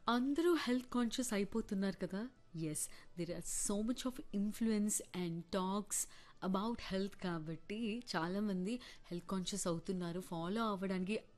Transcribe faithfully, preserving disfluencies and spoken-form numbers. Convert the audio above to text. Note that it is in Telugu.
అందరూ హెల్త్ కాన్షియస్ అయిపోతున్నారు కదా! Yes. There are so much of influence and talks about health కాబట్టి చాలామంది హెల్త్ కాన్షియస్ అవుతున్నారు. ఫాలో అవ్వడానికి